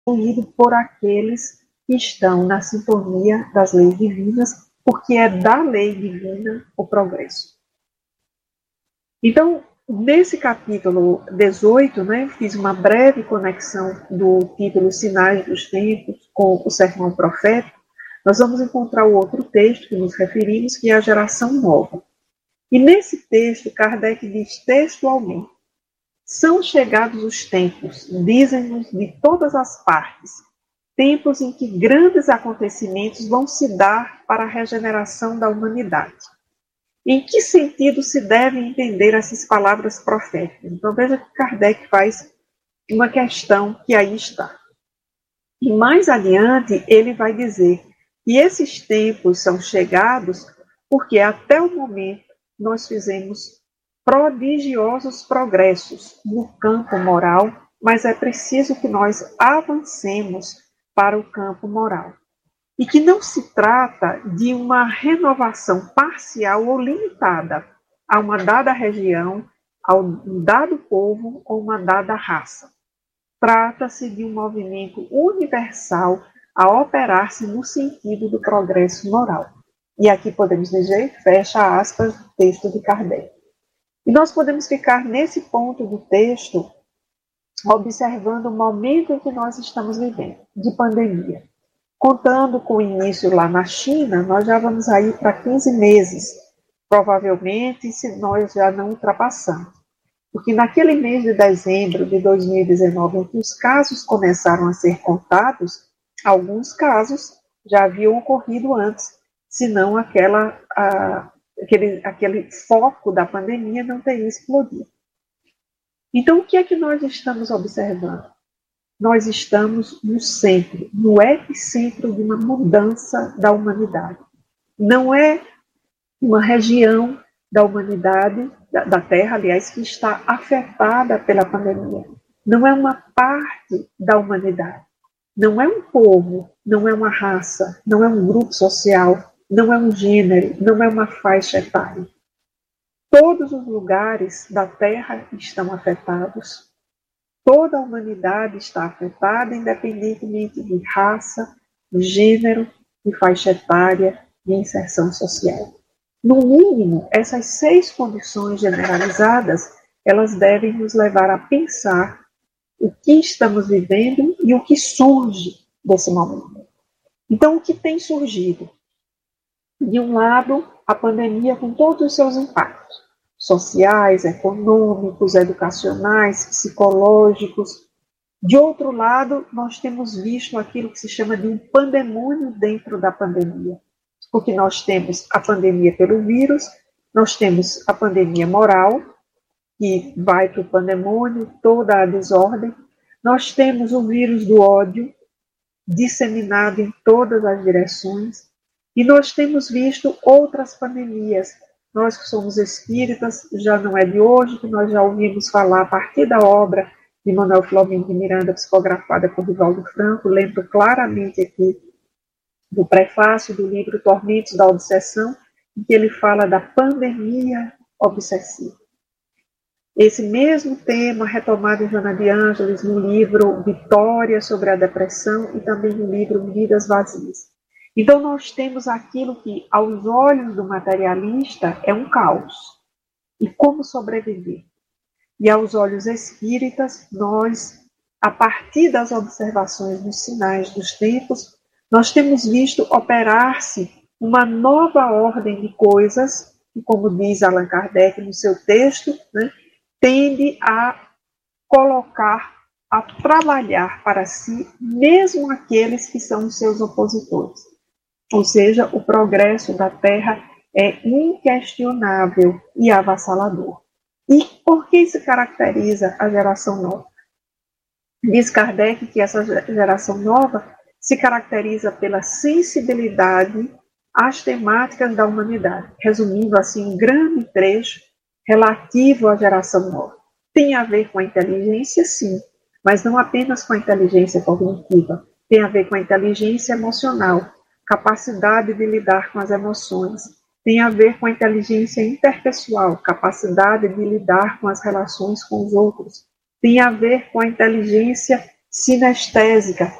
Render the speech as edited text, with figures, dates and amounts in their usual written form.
constituído por aqueles que estão na sintonia das leis divinas, porque é da lei divina o progresso. Então, nesse capítulo 18, fiz uma breve conexão do título Sinais dos Tempos com o Sermão Profético. Nós vamos encontrar o outro texto que nos referimos, que é a geração nova. E nesse texto, Kardec diz textualmente: são chegados os tempos, dizem-nos de todas as partes, tempos em que grandes acontecimentos vão se dar para a regeneração da humanidade. Em que sentido se devem entender essas palavras proféticas? Então veja que Kardec faz uma questão que aí está. E mais adiante ele vai dizer que esses tempos são chegados porque até o momento nós fizemos prodigiosos progressos no campo moral, mas é preciso que nós avancemos para o campo moral. E que não se trata de uma renovação parcial ou limitada a uma dada região, a um dado povo ou uma dada raça. Trata-se de um movimento universal a operar-se no sentido do progresso moral. E aqui podemos dizer, fecha aspas, do texto de Kardec. E nós podemos ficar nesse ponto do texto observando o momento em que nós estamos vivendo, de pandemia. Contando com o início lá na China, nós já vamos aí para 15 meses, provavelmente, se nós já não ultrapassamos. Porque naquele mês de dezembro de 2019, em que os casos começaram a ser contados, alguns casos já haviam ocorrido antes, senão aquele foco da pandemia não teria explodido. Então, o que é que nós estamos observando? Nós estamos no centro, no epicentro de uma mudança da humanidade. Não é uma região da humanidade, da Terra, aliás, que está afetada pela pandemia. Não é uma parte da humanidade. Não é um povo, não é uma raça, não é um grupo social, não é um gênero, não é uma faixa etária. Todos os lugares da Terra estão afetados. Toda a humanidade está afetada, independentemente de raça, de gênero, de faixa etária, de inserção social. No mínimo, essas 6 condições generalizadas, elas devem nos levar a pensar o que estamos vivendo e o que surge desse momento. Então, o que tem surgido? De um lado, a pandemia com todos os seus impactos sociais, econômicos, educacionais, psicológicos. De outro lado, nós temos visto aquilo que se chama de um pandemônio dentro da pandemia, porque nós temos a pandemia pelo vírus, nós temos a pandemia moral, que vai para o pandemônio, toda a desordem, nós temos o vírus do ódio, disseminado em todas as direções, e nós temos visto outras pandemias. Nós que somos espíritas, já não é de hoje, que nós já ouvimos falar a partir da obra de Manuel Filomeno de Miranda, psicografada por Divaldo Franco, lembro claramente aqui do prefácio do livro Tormentos da Obsessão, em que ele fala da pandemia obsessiva. Esse mesmo tema retomado em Joana de Ângeles no livro Vitória sobre a Depressão e também no livro Vidas Vazias. Então nós temos aquilo que, aos olhos do materialista, é um caos. E como sobreviver? E aos olhos espíritas, nós, a partir das observações dos sinais dos tempos, nós temos visto operar-se uma nova ordem de coisas, que, como diz Allan Kardec no seu texto, tende a colocar, a trabalhar para si, mesmo aqueles que são os seus opositores. Ou seja, o progresso da Terra é inquestionável e avassalador. E por que se caracteriza a geração nova? Diz Kardec que essa geração nova se caracteriza pela sensibilidade às temáticas da humanidade. Resumindo assim, um grande trecho relativo à geração nova. Tem a ver com a inteligência, sim, mas não apenas com a inteligência cognitiva. Tem a ver com a inteligência emocional, capacidade de lidar com as emoções. Tem a ver com a inteligência interpessoal, capacidade de lidar com as relações com os outros. Tem a ver com a inteligência sinestésica,